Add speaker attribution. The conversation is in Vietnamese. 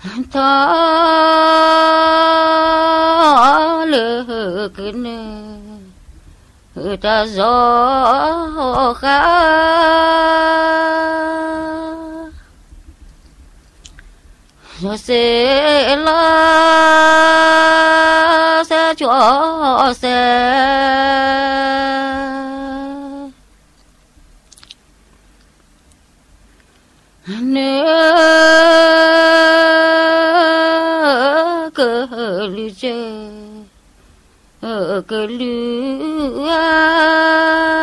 Speaker 1: thọ lư cứ nè ta gió khá gió sẽ la sẽ cho sẽ nếu cơ lư chơi cơ lư